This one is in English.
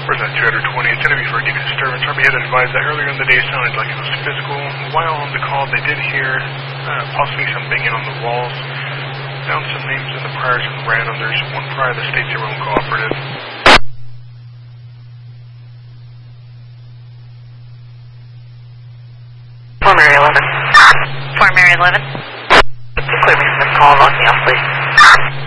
Where's that 220? It's going to be for a deep disturbance. Army had advised that earlier in the day sounded like it was physical. While on the call, they did hear possibly some banging on the walls. Found some names in the priors and random. There's one prior that states they were uncooperative. Fort Mary 11. Fort Mary 11. Clear me from this call, log me off, please.